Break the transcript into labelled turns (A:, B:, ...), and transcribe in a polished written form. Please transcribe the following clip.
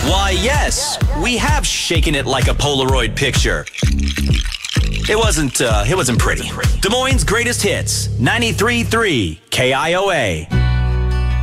A: Why, yes, we have shaken it like a Polaroid picture. It wasn't pretty. Des Moines' greatest hits, 93.3 KIOA.